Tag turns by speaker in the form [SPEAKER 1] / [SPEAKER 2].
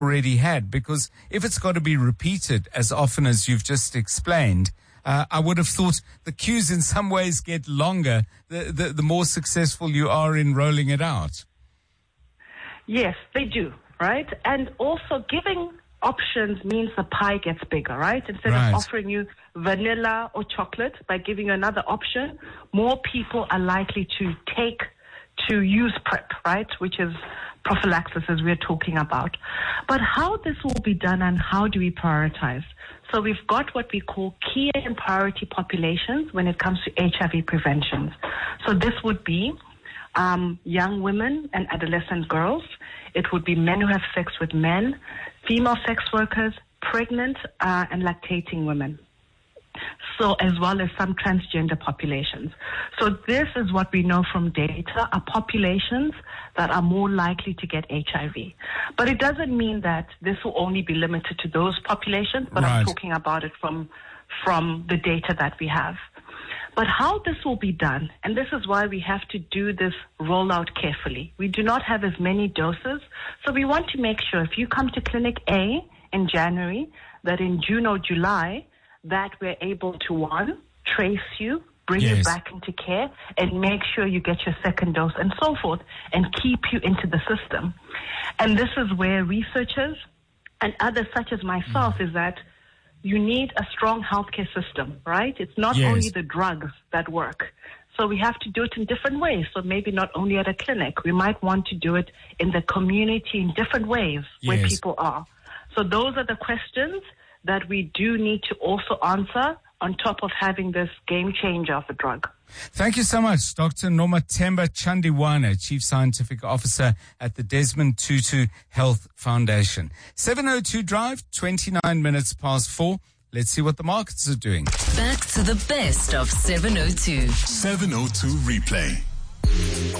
[SPEAKER 1] already had? Because if it's got to be repeated as often as you've just explained, I would have thought the queues in some ways get longer the more successful you are in rolling it out.
[SPEAKER 2] Yes, they do, right? And also giving options means the pie gets bigger, right? Instead of offering you vanilla or chocolate, by giving you another option, more people are likely to use PrEP, right? Which is prophylaxis, as we're talking about. But how this will be done and how do we prioritize? So we've got what we call key and priority populations when it comes to HIV prevention. So this would be young women and adolescent girls. It would be men who have sex with men, female sex workers, pregnant and lactating women. So as well as some transgender populations. So this is what we know from data are populations that are more likely to get HIV. But it doesn't mean that this will only be limited to those populations, but I'm talking about it from the data that we have. But how this will be done, and this is why we have to do this rollout carefully. We do not have as many doses, so we want to make sure if you come to Clinic A in January, that in June or July, that we're able to, one, trace you, bring you back into care, and make sure you get your second dose and so forth, and keep you into the system. And this is where researchers and others such as myself is that you need a strong healthcare system, right? It's not only the drugs that work. So we have to do it in different ways. So maybe not only at a clinic. We might want to do it in the community in different ways where people are. So those are the questions that we do need to also answer on top of having this game changer of a drug.
[SPEAKER 1] Thank you so much, Dr. Nomathemba Chandiwana, Chief Scientific Officer at the Desmond Tutu Health Foundation. 702 Drive, 29 minutes past 4. Let's see what the markets are doing.
[SPEAKER 3] Back to the best of 702.
[SPEAKER 4] 702 Replay.